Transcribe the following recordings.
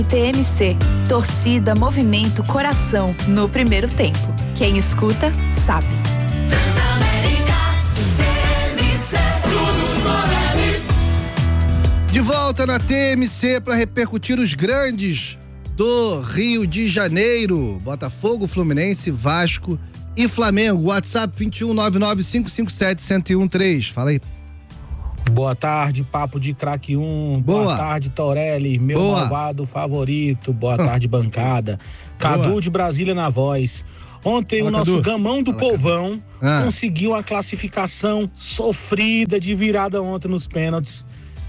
TMC, torcida, movimento, coração, no primeiro tempo. Quem escuta, sabe. De volta na TMC para repercutir os grandes do Rio de Janeiro. Botafogo, Fluminense, Vasco e Flamengo. WhatsApp 21995571013. Fala aí. Boa tarde, papo de craque 1. Boa tarde, Torelli, meu malvado favorito. Boa tarde, bancada. Cadu de Brasília na voz. Ontem o nosso gamão do povão conseguiu a classificação sofrida de virada ontem nos pênaltis.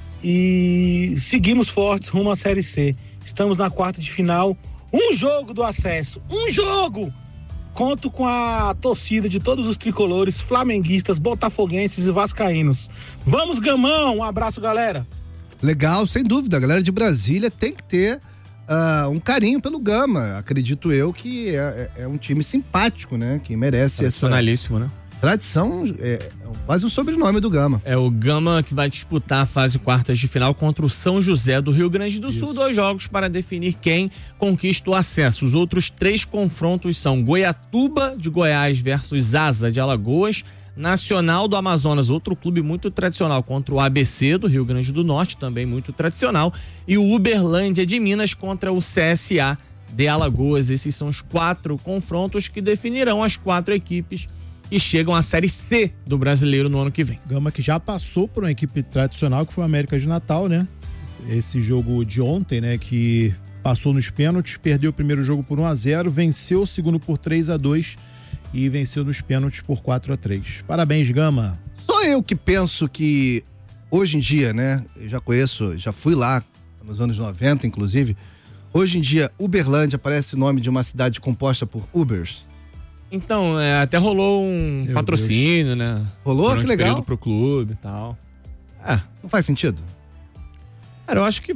E seguimos fortes rumo à Série C. Estamos na quarta de final. Um jogo do acesso. Um jogo! Conto com a torcida de todos os tricolores, flamenguistas, botafoguenses e vascaínos. Vamos, gamão! Um abraço, galera. Legal, sem dúvida. A galera de Brasília tem que ter um carinho pelo Gama. Acredito eu que é um time simpático, né? Que merece essa... Tradicionalíssimo, né? Tradição, quase o sobrenome do Gama. É o Gama que vai disputar a fase quartas de final contra o São José do Rio Grande do Sul. 2 jogos para definir quem conquista o acesso. Os outros 3 confrontos são Goiatuba de Goiás versus Asa de Alagoas, Nacional do Amazonas, outro clube muito tradicional, contra o ABC do Rio Grande do Norte, também muito tradicional, e o Uberlândia de Minas contra o CSA de Alagoas. Esses são os 4 confrontos que definirão as 4 equipes e chegam à Série C do Brasileiro no ano que vem. Gama que já passou por uma equipe tradicional, que foi o América de Natal, né? Esse jogo de ontem, né? Que passou nos pênaltis, perdeu o primeiro jogo por 1-0, venceu o segundo por 3-2 e venceu nos pênaltis por 4-3. Parabéns, Gama. Só eu que penso que hoje em dia, né? Eu já fui lá nos anos 90, inclusive. Hoje em dia, Uberlândia parece o nome de uma cidade composta por Ubers. Então, até rolou um patrocínio, né? Rolou? Que legal. Pro clube e tal. Não faz sentido? Cara, eu acho que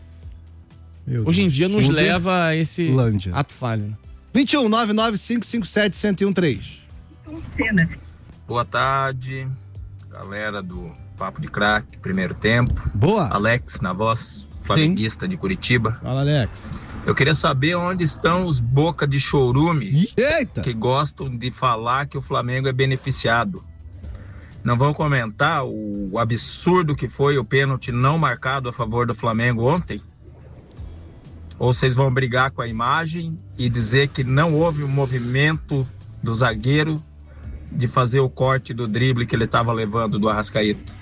hoje em dia nos leva a esse ato falho. Né? 21-99557-1013. Boa tarde, galera do Papo de Craque, primeiro tempo. Boa. Alex na voz, flamenguista de Curitiba. Fala, Alex. Eu queria saber onde estão os boca de chorume que gostam de falar que o Flamengo é beneficiado. Não vão comentar o absurdo que foi o pênalti não marcado a favor do Flamengo ontem? Ou vocês vão brigar com a imagem e dizer que não houve um movimento do zagueiro de fazer o corte do drible que ele estava levando do Arrascaeta?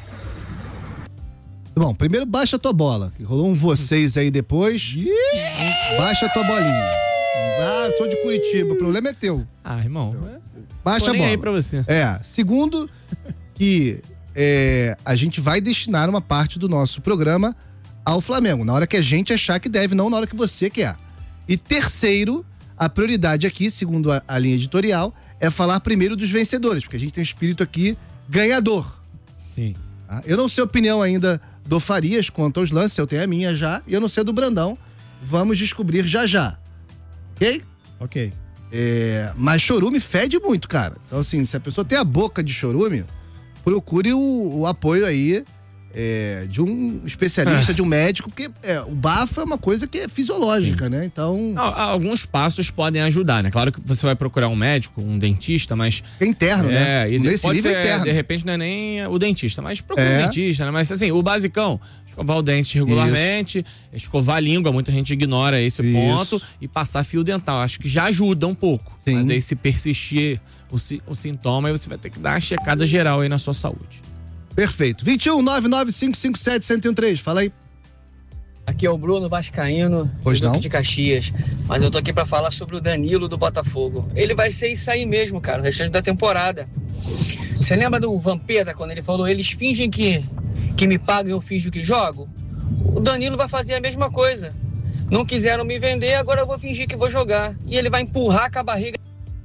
Bom, primeiro baixa a tua bola, que rolou um vocês aí depois. Baixa a tua bolinha. Sou de Curitiba, o problema é teu. Irmão. Baixa a bola. Aí pra você. Segundo, que a gente vai destinar uma parte do nosso programa ao Flamengo, na hora que a gente achar que deve, não na hora que você quer. E terceiro, a prioridade aqui, segundo a linha editorial, é falar primeiro dos vencedores, porque a gente tem um espírito aqui ganhador. Sim. Eu não sei a opinião ainda do Farias quanto aos lances, eu tenho a minha já, e eu não sei a do Brandão. Vamos descobrir já. Ok? Ok. Mas chorume fede muito, cara. Então, assim, se a pessoa tem a boca de chorume, procure o apoio aí de um especialista, de um médico, porque o bafo é uma coisa que é fisiológica, né? Então... Alguns passos podem ajudar, né? Claro que você vai procurar um médico, um dentista, mas... É interno, né? E nesse pode nível ser, interno. De repente não é nem o dentista, mas procura um dentista, né? Mas assim, o basicão, escovar o dente regularmente, escovar a língua, muita gente ignora esse ponto, e passar fio dental. Acho que já ajuda um pouco. Sim. Mas aí se persistir o sintoma, aí você vai ter que dar uma checada geral aí na sua saúde. Perfeito. 21-99557-1013. Fala aí. Aqui é o Bruno Vascaíno, Duque de Caxias. Mas eu tô aqui pra falar sobre o Danilo do Botafogo. Ele vai ser isso aí mesmo, cara, o restante da temporada. Você lembra do Vampeta, quando ele falou, eles fingem que me pagam e eu finjo que jogo? O Danilo vai fazer a mesma coisa. Não quiseram me vender, agora eu vou fingir que vou jogar. E ele vai empurrar com a barriga.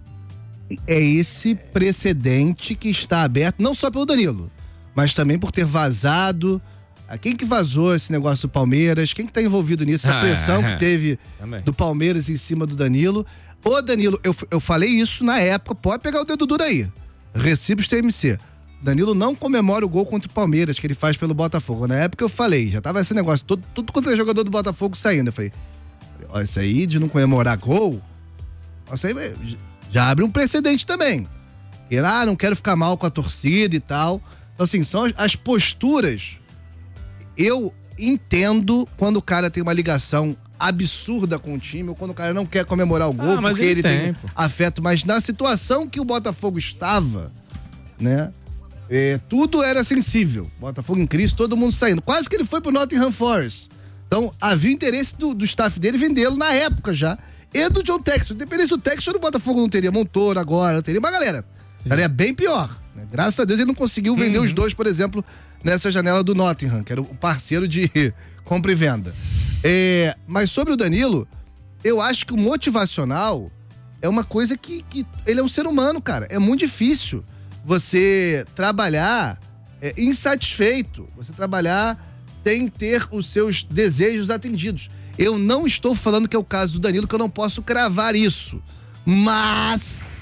É esse precedente que está aberto, não só pelo Danilo, mas também por ter vazado. Quem que vazou esse negócio do Palmeiras? Quem que tá envolvido nisso? Essa pressão que teve do Palmeiras em cima do Danilo. Ô Danilo, eu falei isso na época, pode pegar o dedo duro aí. Recibos TMC. Danilo não comemora o gol contra o Palmeiras que ele faz pelo Botafogo. Na época eu falei, já tava esse negócio, tudo quanto é jogador do Botafogo saindo. Eu falei, Isso aí de não comemorar gol, isso aí já abre um precedente também. E não quero ficar mal com a torcida e tal. Então, assim, são as posturas. Eu entendo quando o cara tem uma ligação absurda com o time, ou quando o cara não quer comemorar o gol, porque ele tem afeto. Mas na situação que o Botafogo estava, né? Tudo era sensível. Botafogo em crise, todo mundo saindo. Quase que ele foi pro Nottingham Forest. Então, havia interesse do staff dele vendê-lo na época já. E do John Textor. Independente do Textor, o Botafogo não teria Montoro agora, não teria uma galera. Estaria bem pior. Né? Graças a Deus ele não conseguiu vender os dois, por exemplo, nessa janela do Nottingham, que era o parceiro de compra e venda. Mas sobre o Danilo, eu acho que o motivacional é uma coisa que ele é um ser humano, cara. É muito difícil você trabalhar insatisfeito, você trabalhar sem ter os seus desejos atendidos. Eu não estou falando que é o caso do Danilo, que eu não posso cravar isso. Mas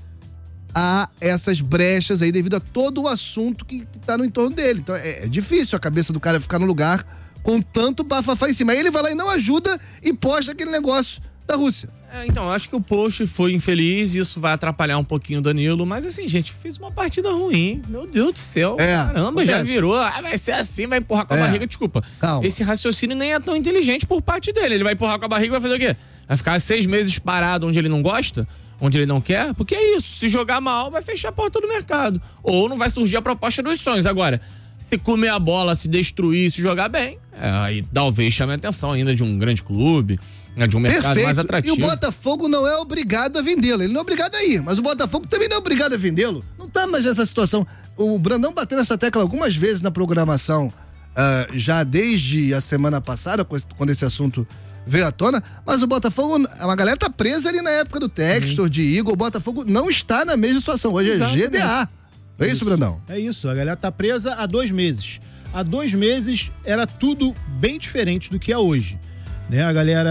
há essas brechas aí devido a todo o assunto que tá no entorno dele. Então é difícil a cabeça do cara ficar no lugar com tanto bafafá em cima. Aí ele vai lá e não ajuda e posta aquele negócio da Rússia. Então, eu acho que o post foi infeliz e isso vai atrapalhar um pouquinho o Danilo, mas assim, gente, fez uma partida ruim. Meu Deus do céu. Caramba, já virou. Vai ser assim, vai empurrar com a barriga. Desculpa. Calma. Esse raciocínio nem é tão inteligente por parte dele. Ele vai empurrar com a barriga e vai fazer o quê? Vai ficar 6 meses parado onde ele não gosta? Onde ele não quer? Porque é isso. Se jogar mal, vai fechar a porta do mercado. Ou não vai surgir a proposta dos sonhos. Agora, se comer a bola, se destruir, se jogar bem, aí talvez chame a atenção ainda de um grande clube, de um mercado mais atrativo. E o Botafogo não é obrigado a vendê-lo. Ele não é obrigado a ir, mas o Botafogo também não é obrigado a vendê-lo. Não tá mais nessa situação. O Brandão bateu nessa tecla algumas vezes na programação, já desde a semana passada, quando esse assunto veio à tona, mas o Botafogo, a galera tá presa ali na época do Textor, de Igor. O Botafogo não está na mesma situação. Hoje é GDA. É isso, Brandão? É isso, a galera tá presa há 2 meses. Há 2 meses era tudo bem diferente do que é hoje. Né?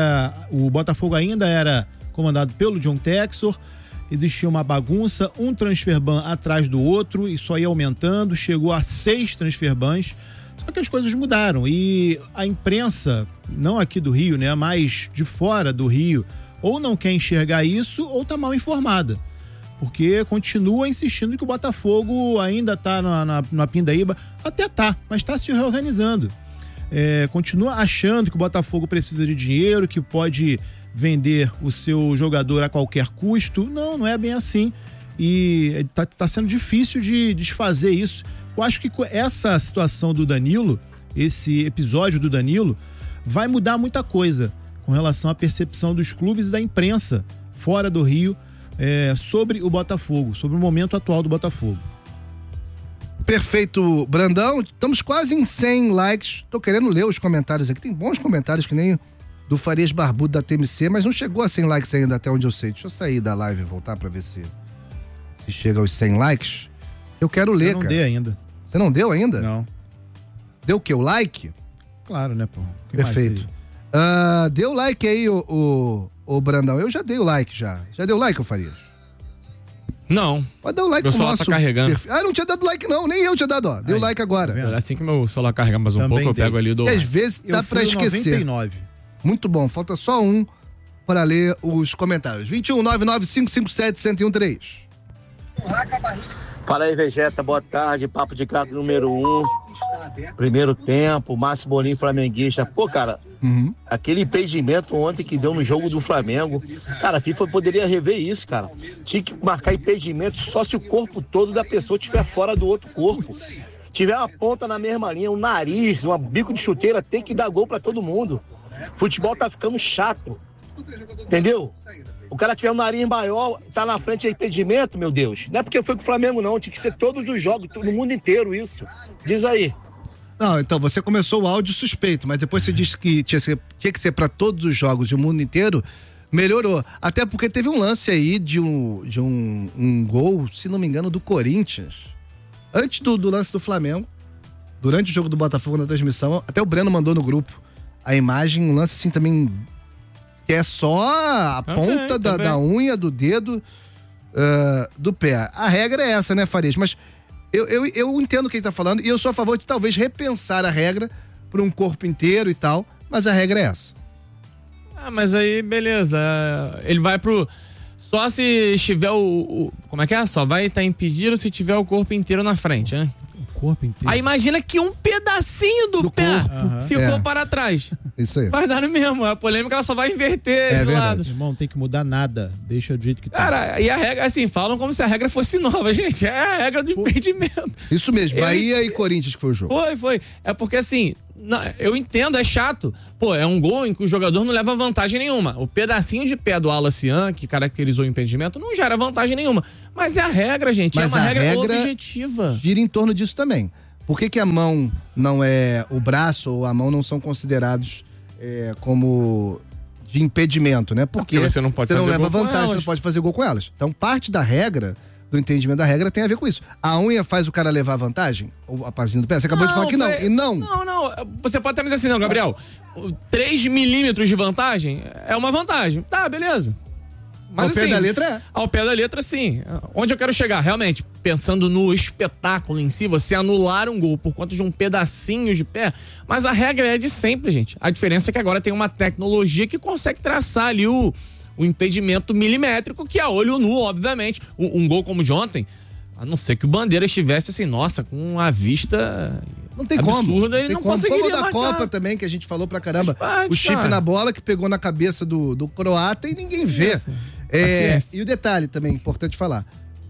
O Botafogo ainda era comandado pelo John Textor, existia uma bagunça, um transfer ban atrás do outro, e só ia aumentando, chegou a 6 transfer bans. Só que as coisas mudaram e a imprensa, não aqui do Rio, né, mas de fora do Rio, ou não quer enxergar isso ou tá mal informada. Porque continua insistindo que o Botafogo ainda tá na pindaíba. Até tá, mas tá se reorganizando. Continua achando que o Botafogo precisa de dinheiro, que pode vender o seu jogador a qualquer custo. Não é bem assim. E tá sendo difícil de desfazer isso. Eu acho que essa situação do Danilo, esse episódio do Danilo, vai mudar muita coisa com relação à percepção dos clubes e da imprensa fora do Rio, sobre o Botafogo, sobre o momento atual do Botafogo. Perfeito, Brandão. Estamos quase em 100 likes. Tô querendo ler os comentários aqui. Tem bons comentários, que nem do Farias Barbudo da TMC, mas não chegou a 100 likes ainda, até onde eu sei. Deixa eu sair da live e voltar pra ver se chega aos 100 likes. Eu quero ler, cara. Eu não dei ainda. Você não deu ainda? Não. Deu o quê? O like? Claro, né, pô? Perfeito. Deu like aí, o Brandão. Eu já dei o like, já. Já deu like, ô Farias? Não. Pode dar o like meu celular nosso tá carregando. Não tinha dado like não, nem eu tinha dado, ó. Deu aí, like agora. Tá assim que meu celular carrega mais um pouco, eu pego ali do... E às vezes dá pra esquecer. 99. Muito bom, falta só um para ler os comentários. 2199-557-1013. Fala aí, Vegeta, boa tarde, papo de craque número 1. Primeiro tempo, Márcio Bolinho, flamenguista. Pô, cara, aquele impedimento ontem que deu no jogo do Flamengo, cara, a FIFA poderia rever isso, cara. Tinha que marcar impedimento só se o corpo todo da pessoa estiver fora do outro corpo. Tiver uma ponta na mesma linha, um nariz, um bico de chuteira, tem que dar gol pra todo mundo. Futebol tá ficando chato, entendeu? O cara tiver um nariz maior, tá na frente de impedimento, meu Deus. Não é porque foi com o Flamengo, não. Tinha que ser todos os jogos, no mundo inteiro isso. Diz aí. Não, então, você começou o áudio suspeito, mas depois você disse que tinha que ser pra todos os jogos e o mundo inteiro, melhorou. Até porque teve um lance aí de um gol, se não me engano, do Corinthians. Antes do lance do Flamengo, durante o jogo do Botafogo na transmissão, até o Breno mandou no grupo a imagem, um lance assim também... que é só a ponta da unha, do dedo, do pé. A regra é essa, né, Farias? Mas eu entendo o que ele tá falando e eu sou a favor de talvez repensar a regra para um corpo inteiro e tal, mas a regra é essa. Ah, mas aí, beleza. Ele vai pro... Só se estiver como é que é? Só vai estar impedido se tiver o corpo inteiro na frente, né? O corpo inteiro? Aí imagina que um pedacinho do pé ficou para trás. Isso aí. Vai dar no mesmo. A polêmica ela só vai inverter do lado. Irmão, tem que mudar nada. Deixa do jeito que tá. Cara, e a regra, assim, falam como se a regra fosse nova, gente. É a regra do impedimento. Isso mesmo. Bahia e Corinthians que foi o jogo. Foi. É porque, assim, eu entendo, é chato. Pô, é um gol em que o jogador não leva vantagem nenhuma. O pedacinho de pé do Alacian, que caracterizou o impedimento, não gera vantagem nenhuma. Mas é a regra, gente. Mas é uma regra objetiva. Gira em torno disso também. Por que a mão não é... O braço ou a mão não são considerados como de impedimento, né? Porque você não pode você fazer não leva gol vantagem, com você não pode fazer gol com elas. Então, parte da regra... do entendimento da regra tem a ver com isso. A unha faz o cara levar vantagem? Ou a pazinha do pé? Você acabou de falar que não. E não. Não. Você pode até me dizer assim, não, Gabriel. 3 milímetros de vantagem é uma vantagem. Tá, beleza. Mas, ao pé da letra é. Ao pé da letra, sim. Onde eu quero chegar? Realmente, pensando no espetáculo em si, você anular um gol por conta de um pedacinho de pé, mas a regra é de sempre, gente. A diferença é que agora tem uma tecnologia que consegue traçar ali o impedimento milimétrico, que é a olho nu, obviamente. Um gol como o de ontem, a não ser que o Bandeira estivesse assim, nossa, com a vista não tem absurda, como. Ele não conseguiria como da marcar. Copa também, que a gente falou pra caramba. O chip na bola que pegou na cabeça do croata e ninguém vê. E o detalhe também, importante falar.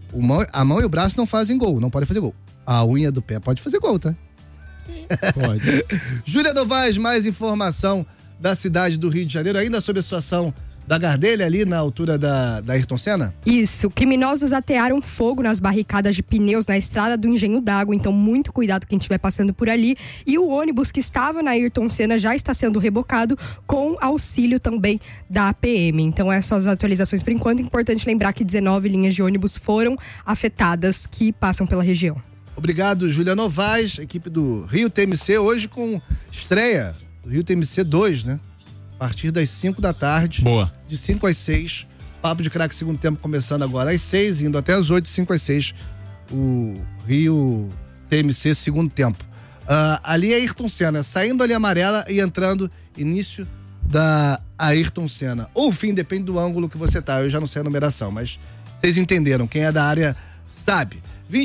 A mão e o braço não fazem gol, não podem fazer gol. A unha do pé pode fazer gol, tá? Sim. Pode. Júlia Novaes, mais informação da cidade do Rio de Janeiro, ainda sobre a situação da Gardelha ali na altura da Ayrton Senna? Isso, criminosos atearam fogo nas barricadas de pneus na estrada do Engenho d'Água, então muito cuidado quem estiver passando por ali. E o ônibus que estava na Ayrton Senna já está sendo rebocado com auxílio também da PM. Então essas atualizações por enquanto. Importante lembrar que 19 linhas de ônibus foram afetadas que passam pela região. Obrigado, Júlia Novaes, equipe do Rio TMC, hoje com estreia do Rio TMC 2, né? A partir das 5 da tarde. Boa. De 5 às 6. Papo de Craque segundo tempo começando agora às 6, indo até às 8, 5 às 6. O Rio TMC segundo tempo. Ali é Ayrton Senna, saindo ali amarela e entrando início da Ayrton Senna. Ou fim, depende do ângulo que você tá. Eu já não sei a numeração, mas vocês entenderam. Quem é da área sabe.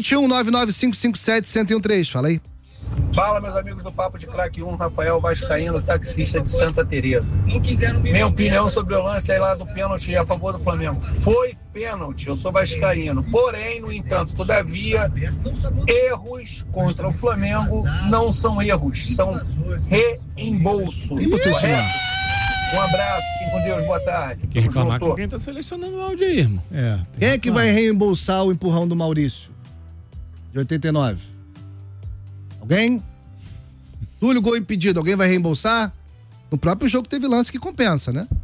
21-99557-1013. Fala aí. Fala, meus amigos do Papo de Craque 1, Rafael Vascaíno, taxista de Santa Teresa. Minha opinião sobre o lance aí lá do pênalti a favor do Flamengo. Foi pênalti, eu sou vascaíno. Porém, no entanto, todavia, erros contra o Flamengo não são erros, são reembolso. Um abraço, fiquem com Deus, boa tarde. Quem reclamar com quem tá selecionando o áudio aí, irmão. Quem é que vai reembolsar o empurrão do Maurício? De 89. Alguém? Túlio, gol impedido, alguém vai reembolsar? No próprio jogo teve lance que compensa, né?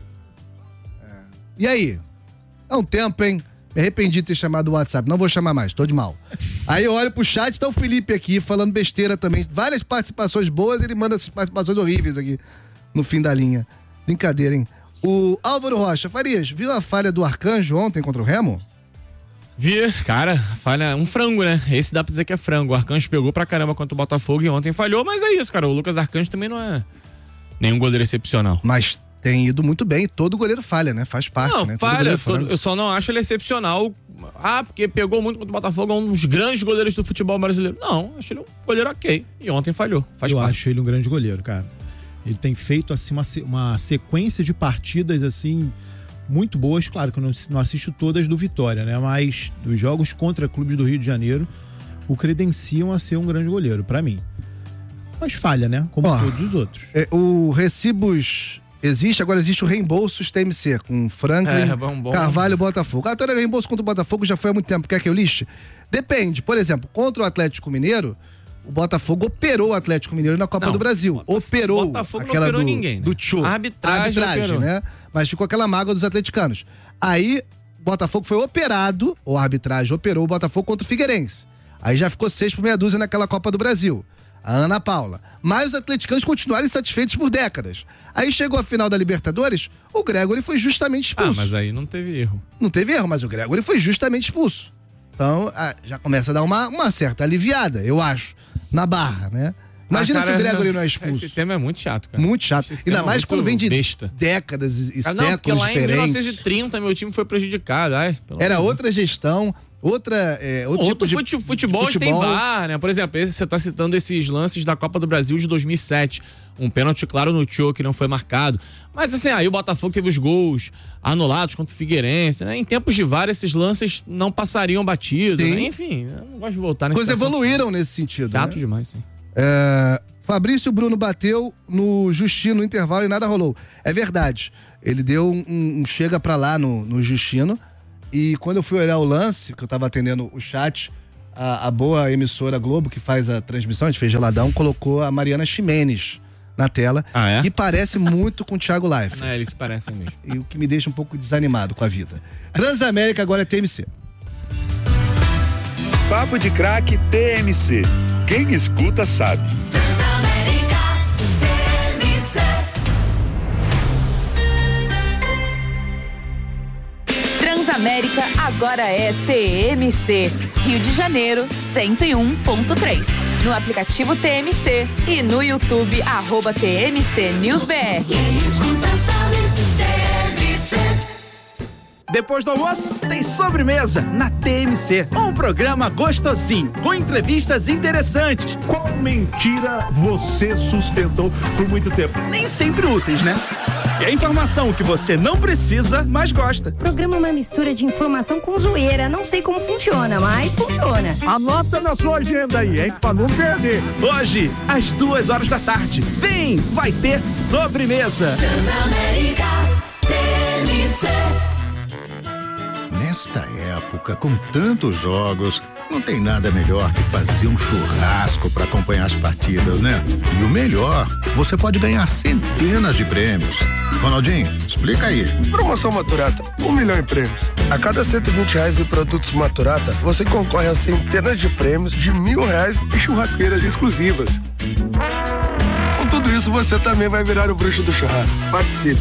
E aí? Dá um tempo, hein? Me arrependi de ter chamado o WhatsApp, não vou chamar mais, tô de mal. Aí eu olho pro chat, tá o Felipe aqui falando besteira também. Várias participações boas, ele manda essas participações horríveis aqui no fim da linha. Brincadeira, hein? O Álvaro Rocha, Farias, viu a falha do Arcanjo ontem contra o Remo? Vi, cara, falha um frango, né? Esse dá pra dizer que é frango. O Arcanjo pegou pra caramba contra o Botafogo e ontem falhou, mas é isso, cara. O Lucas Arcanjo também não é nenhum goleiro excepcional. Mas tem ido muito bem, todo goleiro falha, né? Faz parte, não, né? Falha, eu só não acho ele excepcional. Porque pegou muito contra o Botafogo, é um dos grandes goleiros do futebol brasileiro. Não, acho ele um goleiro ok. E ontem falhou, faz parte. Eu acho ele um grande goleiro, cara. Ele tem feito, assim, uma sequência de partidas, assim, muito boas. Claro que eu não assisto todas do Vitória, né? Mas dos jogos contra clubes do Rio de Janeiro, o credenciam a ser um grande goleiro, pra mim. Mas falha, né? Como todos os outros. O Recibos existe, agora existe o Reembolsos TMC, com Franklin, Carvalho e Botafogo. A história do reembolso contra o Botafogo já foi há muito tempo. Quer que eu liste? Depende. Por exemplo, contra o Atlético Mineiro, o Botafogo operou o Atlético Mineiro na Copa do Brasil. Operou Botafogo aquela não operou ninguém, né? Do Tchô. Arbitragem, né? Mas ficou aquela mágoa dos atleticanos. Aí, o Botafogo foi operado, ou a arbitragem operou o Botafogo contra o Figueirense. Aí já ficou 6 por meia dúzia naquela Copa do Brasil. A Ana Paula. Mas os atleticanos continuaram insatisfeitos por décadas. Aí chegou a final da Libertadores, o Gregory foi justamente expulso. Mas aí não teve erro. Não teve erro, mas o Gregory foi justamente expulso. Então, já começa a dar uma certa aliviada, eu acho, na barra, né? Imagina se o Gregory não é expulso. Esse tema é muito chato, cara. Muito chato. Ainda mais quando vem de décadas e séculos lá diferentes. Em 1930 meu time foi prejudicado. Era outra gestão, outro tipo de futebol tem VAR, né? Por exemplo, você tá citando esses lances da Copa do Brasil de 2007. Um pênalti claro no Tchô que não foi marcado. Mas assim, aí o Botafogo teve os gols anulados contra o Figueirense, né? Em tempos de VAR, esses lances não passariam batidos, né? Enfim, eu não gosto de voltar nesse Coisas evoluíram nesse sentido, chato né? demais, sim. Fabrício Bruno bateu no Justino no intervalo e nada rolou. É verdade. Ele deu um chega pra lá no Justino. E quando eu fui olhar o lance, que eu tava atendendo o chat, a boa emissora Globo, que faz a transmissão, a gente fez geladão, colocou a Mariana Ximenes na tela. E parece muito com o Thiago Leifert. Eles se parecem mesmo. E o que me deixa um pouco desanimado com a vida. Transamérica agora é TMC. Papo de Craque TMC. Quem escuta sabe. Transamérica TMC. Transamérica agora é TMC. Rio de Janeiro 101.3. No aplicativo TMC e no YouTube @TMC NewsBR. Quem escuta sabe, TMC. Depois do almoço, tem sobremesa na TMC. Um programa gostosinho, com entrevistas interessantes. Qual mentira você sustentou por muito tempo? Nem sempre úteis, né? E a informação que você não precisa, mas gosta. O programa é uma mistura de informação com zoeira. Não sei como funciona, mas funciona. Anota na sua agenda aí, hein? Pra não perder. Hoje, às 14h. Vem, vai ter sobremesa. Transamérica TMC. Nesta época, com tantos jogos, não tem nada melhor que fazer um churrasco para acompanhar as partidas, né? E o melhor, você pode ganhar centenas de prêmios. Ronaldinho, explica aí. Promoção Maturata, 1 milhão em prêmios. A cada R$120 em produtos Maturata, você concorre a centenas de prêmios de R$1.000 e churrasqueiras exclusivas. Com tudo isso, você também vai virar o bruxo do churrasco. Participe.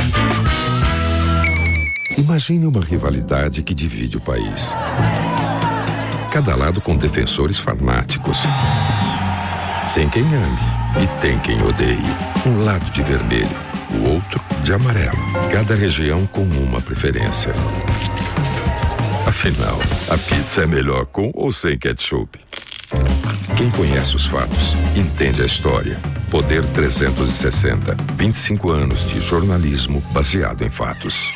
Imagine uma rivalidade que divide o país. Cada lado com defensores fanáticos. Tem quem ame e tem quem odeie. Um lado de vermelho, o outro de amarelo. Cada região com uma preferência. Afinal, a pizza é melhor com ou sem ketchup? Quem conhece os fatos, entende a história. Poder 360. 25 anos de jornalismo baseado em fatos.